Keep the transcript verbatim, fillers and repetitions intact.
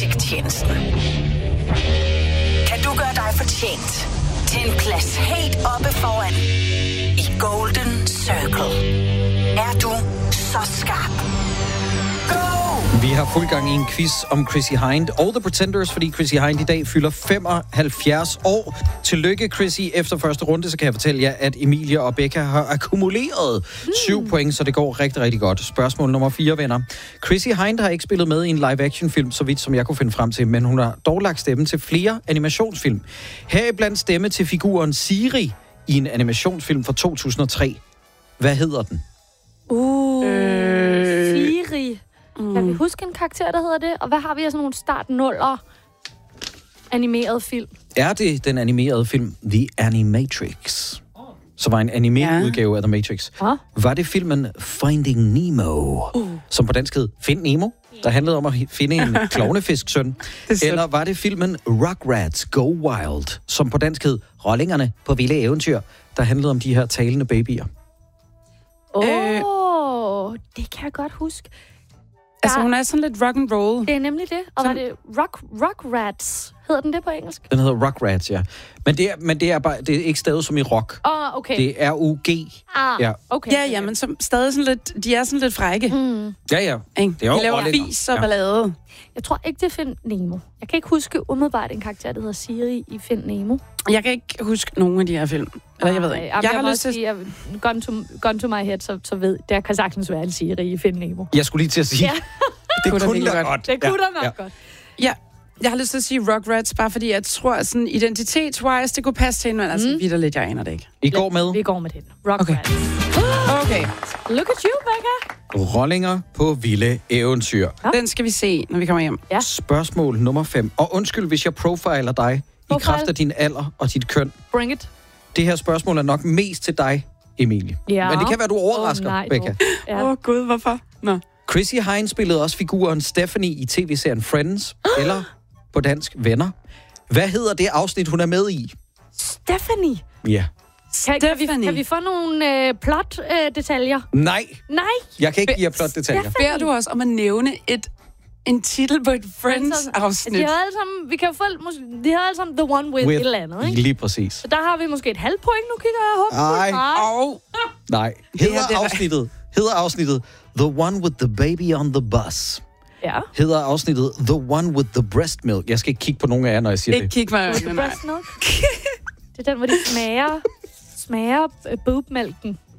Ansigtstjenesten. Kan du gøre dig fortjent til en plads helt oppe foran i Golden Circle? Er du så skarp? Vi har fuld gang i en quiz om Chrissy Hind og The Pretenders, fordi Chrissy Hind i dag fylder femoghalvfjerds år. Tillykke, Chrissy. Efter første runde, så kan jeg fortælle jer, at Emilie og Becca har akkumuleret syv mm. point, så det går rigtig, rigtig godt. Spørgsmål nummer fire, venner. Chrissy Hind har ikke spillet med i en live-action-film, så vidt som jeg kunne finde frem til, men hun har dog lagt stemme til flere animationsfilm. Heriblandt stemme til figuren Siri i en animationsfilm fra to tusind og tre. Hvad hedder den? Uh, øh... Siri. Mm. Kan vi huske en karakter, der hedder det? Og hvad har vi af sådan nogle start-nuller animeret film? Er det den animerede film The Animatrix? Så var en animeret ja. udgave af The Matrix. Ah. Var det filmen Finding Nemo, uh. som på dansk hed Find Nemo, der handlede om at finde en klovnefisksøn? Eller var det filmen Rugrats Go Wild, som på dansk hed Rollingerne på vilde eventyr, der handlede om de her talende babyer? Åh, oh, det kan jeg godt huske. Altså, hun er sådan lidt rock and roll. Det er nemlig det. Og sådan... var det rock, Rugrats? Hedder den det på engelsk? Den hedder Rugrats, ja. Men det er, men det er, bare, det er ikke stadig som i rock. Åh, oh, okay. Det er R U G. Ah, ja. okay. Ja, ja, men som stadig sådan lidt, de er sådan lidt frække. Mm. Ja, ja. Det er jo de laver rollinger. fis og ballade. Jeg tror ikke, det er Find Nemo. Jeg kan ikke huske umiddelbart en karakter, der hedder Siri i Find Nemo. Jeg kan ikke huske nogen af de her film. Eller jeg ved ikke. Jeg, jeg, jeg har lyst til at sige, gun to, gun to my head, så, så ved, der kan sagtens være en Siri i Find Nemo. Jeg skulle lige til at sige... Ja. Det kunne kunne da godt. godt. Det kunne ja, da nok ja. godt. Ja, jeg har lyst til at sige Rugrats, bare fordi jeg tror, at sådan identitetswise, det kunne passe til hende, men altså mm. vitterligt, jeg aner det ikke. I går med? Vi går med den. Rugrats. Okay. okay. Look at you, Becca. Rollinger på vilde eventyr. Ja. Den skal vi se, når vi kommer hjem. Ja. Spørgsmål nummer fem. Og undskyld, hvis jeg profiler dig Profile. i kraft af din alder og dit køn. Bring it. Det her spørgsmål er nok mest til dig, Emilie. Ja. Men det kan være, du overrasker, oh, nej, Becca. Åh, ja. oh, Gud, hvorfor? Nå. Chrissy Hind spillede også figuren Stephanie i tv-serien Friends, eller på dansk Venner. Hvad hedder det afsnit, hun er med i? Stephanie? Ja. Kan, kan, vi, kan vi få nogle øh, plot-detaljer? Øh, Nej. Nej. Jeg kan ikke give jer plot-detaljer. Beder du os om at nævne et, en titel på et Friends-afsnit? De har alle sammen, vi kan få, de har alle sammen The One With, with et eller andet, ikke? Lige præcis. Så der har vi måske et halvt point, nu kigger jeg håber. Nej. Oh. Nej. Hedder afsnittet, hedder afsnittet The One With The Baby On The Bus. Ja. Hedder afsnittet The One With The Breast Milk. Jeg skal ikke kigge på nogen af jer, når jeg siger ikke det. Ikke kigge mig. With the breast milk. Det er den, hvor de smager, smager boobmælken.